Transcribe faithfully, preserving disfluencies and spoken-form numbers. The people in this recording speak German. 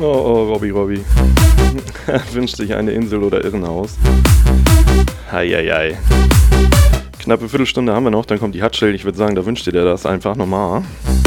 Oh, oh, Robby, Robby. Wünscht sich eine Insel oder Irrenhaus. Heieiei. Knappe Viertelstunde haben wir noch, dann kommt die Hatschild. Ich würde sagen, da wünscht ihr dir das einfach nochmal.